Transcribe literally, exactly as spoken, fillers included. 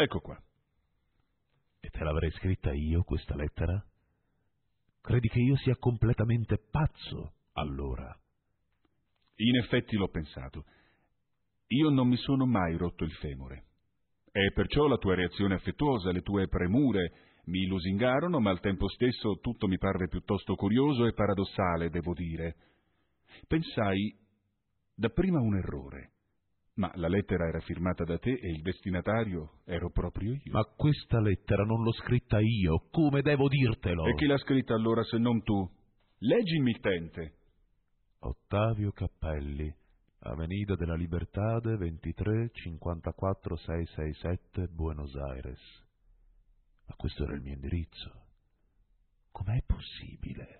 Ecco qua. E te l'avrei scritta io questa lettera? Credi che io sia completamente pazzo, allora? In effetti l'ho pensato. Io non mi sono mai rotto il femore. E perciò la tua reazione affettuosa, le tue premure mi lusingarono, ma al tempo stesso tutto mi parve piuttosto curioso e paradossale, devo dire. Pensai dapprima un errore, ma la lettera era firmata da te e il destinatario ero proprio io. Ma questa lettera non l'ho scritta io, come devo dirtelo? E chi l'ha scritta allora se non tu? Leggi il mittente. Ottavio Cappelli, Avenida della Libertad, ventitré cinquantaquattro seicentosessantasette, Buenos Aires. Ma questo era il mio indirizzo. Com'è possibile?